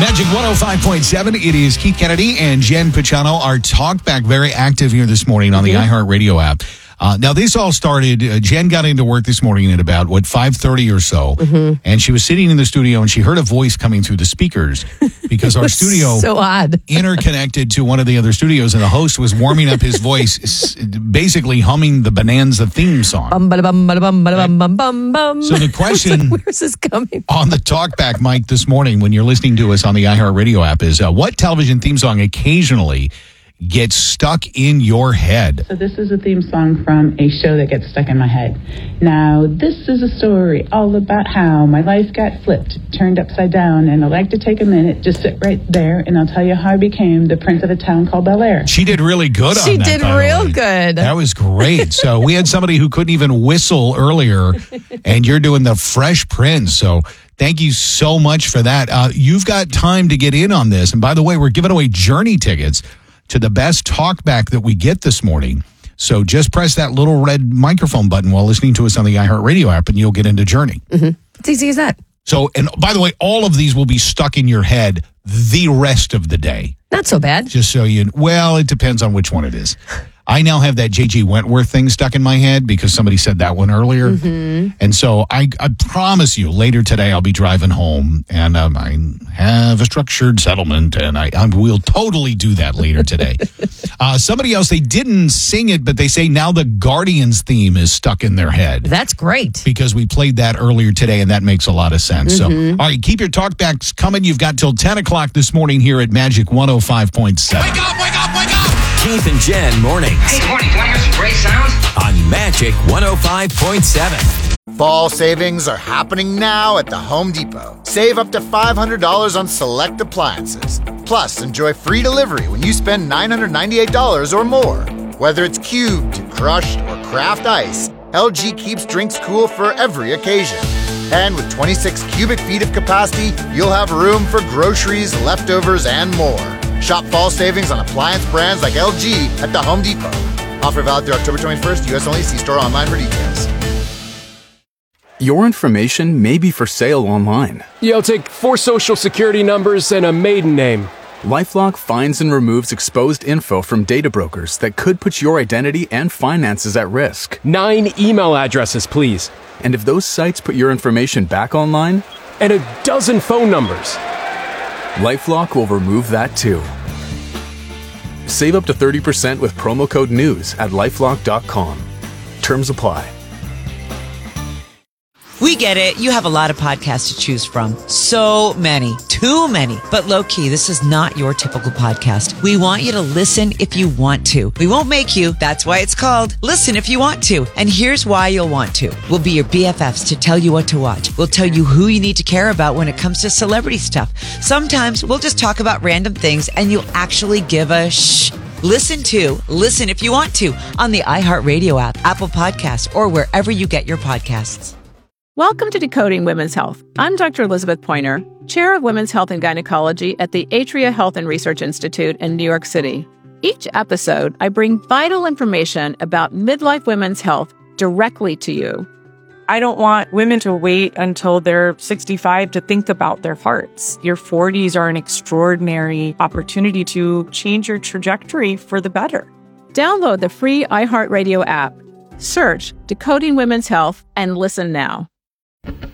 Magic 105.7. It is Keith Kennedy and Jen Pachano. Our talk back very active here this morning on the iHeartRadio app. Now, this all started, Jen got into work this morning at about, 5:30 or so. And she was sitting in the studio and she heard a voice coming through the speakers because our studio so odd. interconnected to one of the other studios, and the host was warming up his voice, basically humming the Bonanza theme song. Bum, bada, bum, bada, bum, bada, bum, bum, bum, bum. So the question where's this coming on the talkback mic this morning when you're listening to us on the iHeartRadio app is what television theme song occasionally gets stuck in your head? So this is a theme song from a show that gets stuck in my head. Now, this is a story all about how my life got flipped, turned upside down, and I'd like to take a minute, just sit right there, and I'll tell you how I became the prince of a town called Bel Air. She did really good on that. She did real good. That was great. So we had somebody who couldn't even whistle earlier, and you're doing the Fresh Prince. So thank you so much for that. You've got time to get in on this. And by the way, we're giving away Journey tickets to the best talkback that we get this morning. So just press that little red microphone button while listening to us on the iHeartRadio app, and you'll get into Journey. It's easy as that. So, and by the way, all of these will be stuck in your head the rest of the day. Not so bad. Just so well, it depends on which one it is. I now have that J.G. Wentworth thing stuck in my head because somebody said that one earlier. And so I promise you later today I'll be driving home and I have a structured settlement, and I will totally do that later today. Somebody else, they didn't sing it, but they say now the Guardians theme is stuck in their head. That's great. Because we played that earlier today, and that makes a lot of sense. So, all right, keep your talkbacks coming. You've got till 10 o'clock this morning here at Magic 105.7. Wake up, wake up, wake up! Keith and Jen mornings. Hey, good morning. Can I hear some great sounds? On Magic 105.7. Fall savings are happening now at the Home Depot. Save up to $500 on select appliances. Plus, enjoy free delivery when you spend $998 or more. Whether it's cubed, crushed, or craft ice, LG keeps drinks cool for every occasion. And with 26 cubic feet of capacity, you'll have room for groceries, leftovers, and more. Shop fall savings on appliance brands like LG at the Home Depot. Offer valid through October 21st. U.S. only. See store online for details. Your information may be for sale online. Yeah, I'll take 4 social security numbers and a maiden name. LifeLock finds and removes exposed info from data brokers that could put your identity and finances at risk. 9 email addresses, please. And if those sites put your information back online? And a dozen phone numbers. LifeLock will remove that too. Save up to 30% with promo code NEWS at LifeLock.com. Terms apply. We get it. You have a lot of podcasts to choose from. So many. Too many. But low-key, this is not your typical podcast. We want you to listen if you want to. We won't make you. That's why it's called Listen If You Want To. And here's why you'll want to. We'll be your BFFs to tell you what to watch. We'll tell you who you need to care about when it comes to celebrity stuff. Sometimes we'll just talk about random things and you'll actually give a shh. Listen If You Want To on the iHeartRadio app, Apple Podcasts, or wherever you get your podcasts. Welcome to Decoding Women's Health. I'm Dr. Elizabeth Pointer, Chair of Women's Health and Gynecology at the Atria Health and Research Institute in New York City. Each episode, I bring vital information about midlife women's health directly to you. I don't want women to wait until they're 65 to think about their hearts. Your 40s are an extraordinary opportunity to change your trajectory for the better. Download the free iHeartRadio app. Search Decoding Women's Health and listen now.